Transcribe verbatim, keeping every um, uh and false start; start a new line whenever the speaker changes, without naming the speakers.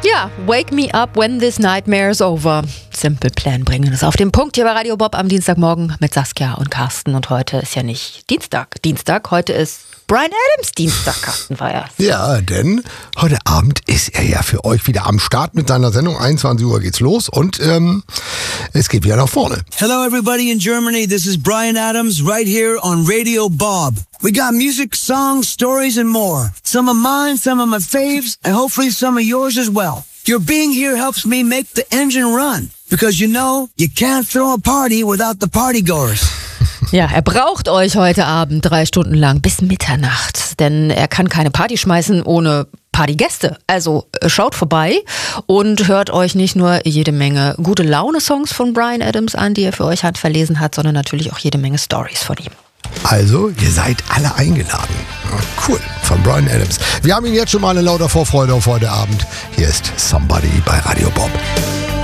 Ja, Wake Me Up When This Nightmare's Over. Simple Plan bringen es auf den Punkt hier bei Radio Bob am Dienstagmorgen mit Saskia und Carsten. Und heute ist ja nicht Dienstag. Dienstag, heute ist Bryan Adams Dienstag, Carsten Feiers.
Ja, denn heute Abend ist er ja für euch wieder am Start mit seiner Sendung. einundzwanzig Uhr geht's los und ähm, es geht wieder nach vorne.
Hello everybody in Germany, this is Bryan Adams right here on Radio Bob. We got music, songs, stories and more. Some of mine, some of my faves, and hopefully some of yours as well. Your being here helps me make the engine run. Because you know, you can't throw a party without the partygoers.
Ja, er braucht euch heute Abend drei Stunden lang bis Mitternacht, denn er kann keine Party schmeißen ohne Partygäste. Also schaut vorbei und hört euch nicht nur jede Menge gute Laune-Songs von Bryan Adams an, die er für euch handverlesen hat, sondern natürlich auch jede Menge Stories von ihm.
Also, ihr seid alle eingeladen. Cool, von Bryan Adams. Wir haben ihn jetzt schon mal in lauter Vorfreude auf heute Abend. Hier ist Somebody bei